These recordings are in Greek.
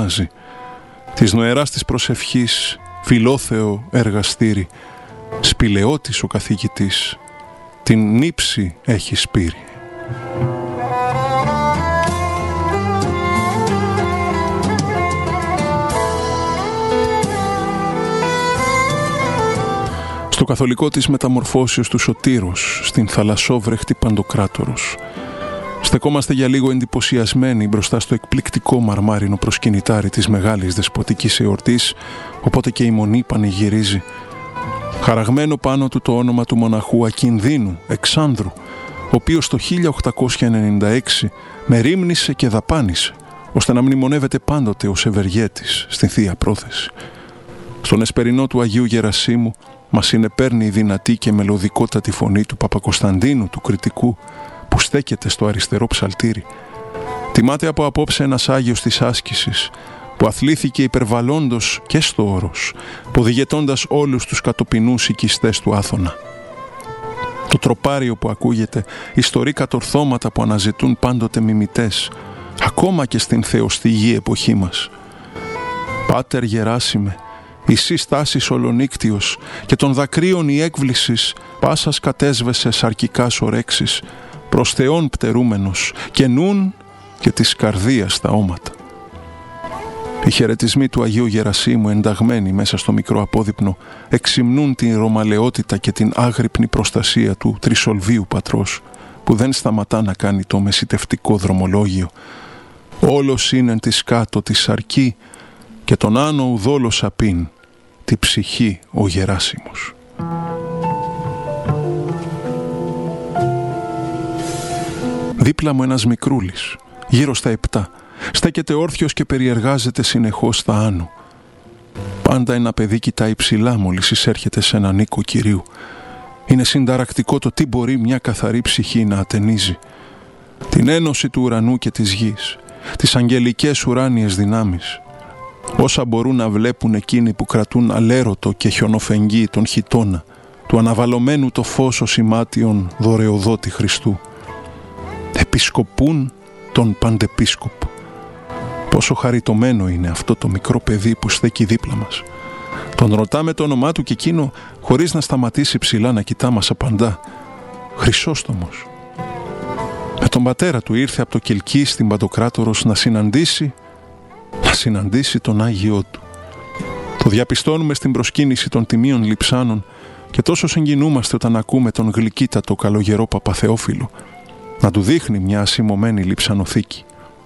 μαζί. Της νοεράς της προσευχής φιλόθεο εργαστήρι, σπηλαιώτης ο καθηγητής, την νύψη έχει σπείρει. Στο καθολικό της μεταμορφώσεως του Σωτήρος, στην θαλασσόβρεχτη Παντοκράτορος, στεκόμαστε για λίγο εντυπωσιασμένοι μπροστά στο εκπληκτικό μαρμάρινο προσκυνητάρι της μεγάλης δεσποτικής εορτής, οπότε και η μονή πανηγυρίζει. Χαραγμένο πάνω του το όνομα του μοναχού Ακινδύνου Εξάνδρου, ο οποίος το 1896 μερίμνησε και δαπάνησε, ώστε να μνημονεύεται πάντοτε ως ευεργέτης στην Θεία Πρόθεση. Στον εσπερινό του Αγίου Γερασίμου μας συνεπέρνει η δυνατή και μελωδικότατη φωνή του Παπακοσταντίνου του Κρητικού, που στέκεται στο αριστερό ψαλτήρι. Τιμάται από απόψε ένας Άγιος της άσκησης, που αθλήθηκε υπερβαλλόντος και στο όρος, ποδηγετώντας όλους τους κατοπινούς οικιστές του Άθωνα. Το τροπάριο που ακούγεται, ιστορεί κατορθώματα που αναζητούν πάντοτε μιμητές, ακόμα και στην θεοστηγή εποχή μας. Πάτερ Γεράσιμε, η στάσης ολονύκτιος και των δακρύων η έκβλησης πάσας κατέσβεσες αρκικάς ορέξεις, προς Θεόν πτερούμενος και νουν και της καρδίας τα όματα. Οι χαιρετισμοί του Αγίου Γερασίμου ενταγμένοι μέσα στο μικρό απόδειπνο εξυμνούν την ρωμαλαιότητα και την άγρυπνη προστασία του τρισολβίου πατρός, που δεν σταματά να κάνει το μεσητευτικό δρομολόγιο. Όλος είναι της κάτω τη σαρκή και τον άνω ουδόλος απίν τη ψυχή ο Γεράσιμος. Δίπλα μου ένας μικρούλης, γύρω στα 7, στέκεται όρθιος και περιεργάζεται συνεχώς στα άνω. Πάντα ένα παιδί κοιτάει ψηλά μόλις εισέρχεται σε έναν οίκο κυρίου. Είναι συνταρακτικό το τι μπορεί μια καθαρή ψυχή να ατενίζει. Την ένωση του ουρανού και της γης, τις αγγελικές ουράνιες δυνάμεις. Όσα μπορούν να βλέπουν εκείνοι που κρατούν αλέρωτο και χιονοφεγγί τον χιτώνα, του αναβαλωμένου το φως οσημάτιον δωρεοδότη Χριστού. Επισκοπούν τον παντεπίσκοπο. Πόσο χαριτωμένο είναι αυτό το μικρό παιδί που στέκει δίπλα μας. Τον ρωτάμε το όνομά του και εκείνο, χωρίς να σταματήσει ψηλά να κοιτά, μας απαντά: Χρυσόστομος. Με τον πατέρα του ήρθε από το Κιλκί στην Παντοκράτορος να συναντήσει τον Άγιό του. Το διαπιστώνουμε στην προσκύνηση των τιμίων λειψάνων και τόσο συγκινούμαστε όταν ακούμε τον γλυκύτατο καλογερό Παπαθεόφιλο να του δείχνει μια ασημωμένη λειψανοθήκη.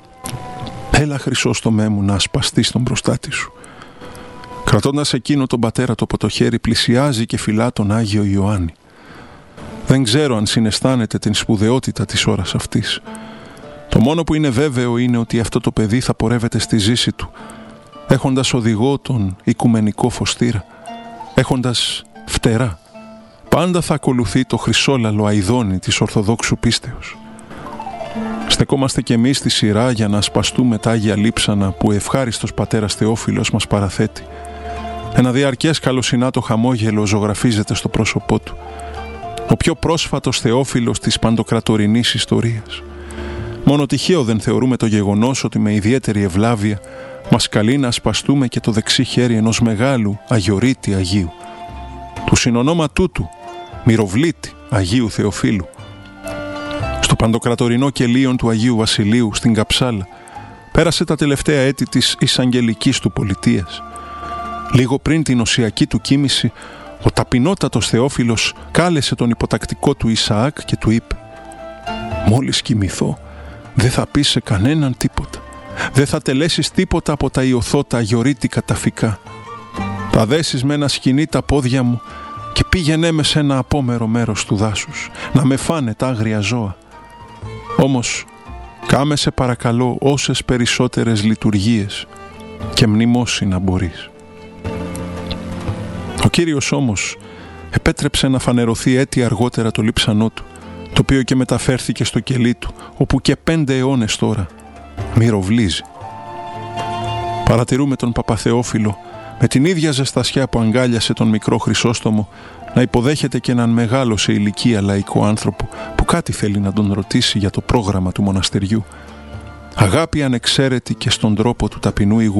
Έλα Χρυσόστομέ μου να ασπαστείς τον προστάτη σου. Κρατώντας εκείνο τον πατέρα του από το χέρι, πλησιάζει και φυλά τον Άγιο Ιωάννη. Δεν ξέρω αν συναισθάνεται την σπουδαιότητα της ώρας αυτής. Το μόνο που είναι βέβαιο είναι ότι αυτό το παιδί θα πορεύεται στη ζήση του, έχοντας οδηγό τον οικουμενικό φωστήρα, έχοντας φτερά. Πάντα θα ακολουθεί το χρυσόλαλο αηδόνι της Ορθοδόξου πίστεως. Στεκόμαστε κι εμείς στη σειρά για να ασπαστούμε τα Άγια Λείψανα που ευχάριστος πατέρας Θεόφιλος μας παραθέτει. Ένα διαρκές καλοσυνάτο χαμόγελο ζωγραφίζεται στο πρόσωπό του. Ο πιο πρόσφατος Θεόφιλος της παντοκρατορινής ιστορίας. Μόνο τυχαίο δεν θεωρούμε το γεγονός ότι με ιδιαίτερη ευλάβεια μας καλεί να ασπαστούμε και το δεξί χέρι ενός μεγάλου αγιορείτη Αγίου. Του συνονόματού του, Μυροβλήτη Αγίου Θεοφίλου. Στο παντοκρατορινό κελίον του Αγίου Βασιλείου στην Καψάλα πέρασε τα τελευταία έτη της εισαγγελικής του πολιτείας. Λίγο πριν την οσιακή του κοίμηση, ο ταπεινότατος Θεόφιλος κάλεσε τον υποτακτικό του Ισαάκ και του είπε: «Μόλις κοιμηθώ, δεν θα πεις σε κανέναν τίποτα. Δεν θα τελέσεις τίποτα από τα ιωθώτα αγιορείτικα ταφικά. Θα δέσεις με ένα σκοινί τα πόδια μου και πήγαινέ με σε ένα απόμερο μέρος του δάσους, να με φάνε τα άγρια ζώα. Όμως κάμε σε παρακαλώ όσες περισσότερες λειτουργίες και μνημόσυ να μπορείς». Ο Κύριος όμως επέτρεψε να φανερωθεί έτη αργότερα το λείψανό του, το οποίο και μεταφέρθηκε στο κελί του, όπου και 5 αιώνες τώρα μυροβλίζει. Παρατηρούμε τον Παπαθεόφιλο με την ίδια ζεστασιά που αγκάλιασε τον μικρό Χρυσόστομο να υποδέχεται και έναν μεγάλο σε ηλικία λαϊκό άνθρωπο που κάτι θέλει να τον ρωτήσει για το πρόγραμμα του μοναστεριού. Αγάπη ανεξαίρετη και στον τρόπο του ταπεινού